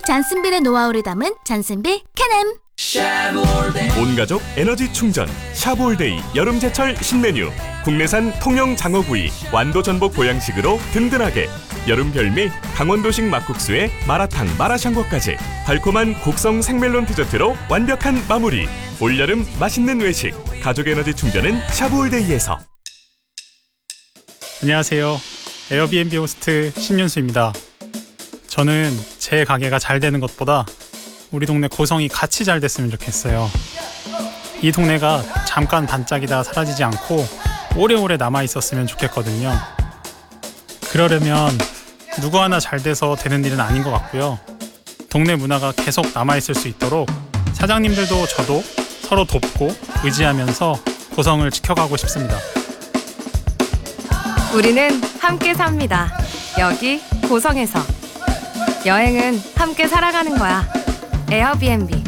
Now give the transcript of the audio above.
잔슨빌의 노하우를 담은 잔슨빌 캐냄. 온가족 에너지 충전 샤브올데이 여름제철 신메뉴. 국내산 통영 장어구이 완도 전복 보양식으로 든든하게. 여름 별미 강원도식 막국수에 마라탕 마라샹궈까지 달콤한 곡성 생멜론 디저트로 완벽한 마무리. 올여름 맛있는 외식 가족 에너지 충전은 샤브올데이에서. 안녕하세요. 에어비앤비 호스트 신윤수입니다. 저는 제 가게가 잘 되는 것보다 우리 동네 고성이 같이 잘 됐으면 좋겠어요. 이 동네가 잠깐 반짝이다 사라지지 않고 오래오래 남아있었으면 좋겠거든요. 그러려면 누구 하나 잘 돼서 되는 일은 아닌 것 같고요. 동네 문화가 계속 남아있을 수 있도록 사장님들도 저도 서로 돕고 의지하면서 고성을 지켜가고 싶습니다. 우리는 함께 삽니다. 여기 고성에서. 여행은 함께 살아가는 거야. 에어비앤비.